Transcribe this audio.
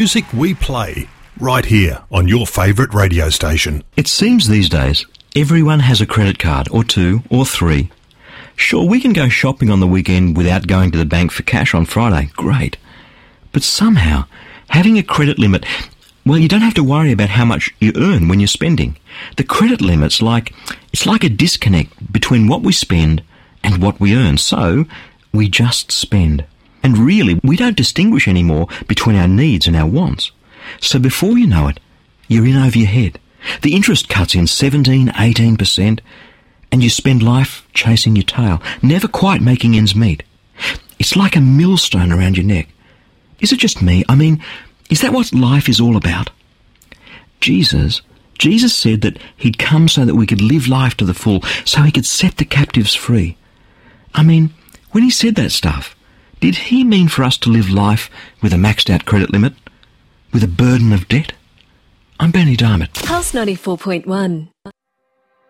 Music we play right here on your favourite radio station. It seems these days everyone has a credit card, or two, or three. Sure, we can go shopping on the weekend without going to the bank for cash on Friday. Great. But somehow, having a credit limit, well, you don't have to worry about how much you earn when you're spending. The credit limit's like a disconnect between what we spend and what we earn. So, we just spend. And really, we don't distinguish anymore between our needs and our wants. So before you know it, you're in over your head. The interest cuts in 17, 18%, and you spend life chasing your tail, never quite making ends meet. It's like a millstone around your neck. Is it just me? I mean, is that what life is all about? Jesus said that he'd come so that we could live life to the full, so he could set the captives free. I mean, when he said that stuff, did he mean for us to live life with a maxed out credit limit? With a burden of debt? I'm Bernie Diamond. Pulse 94.1.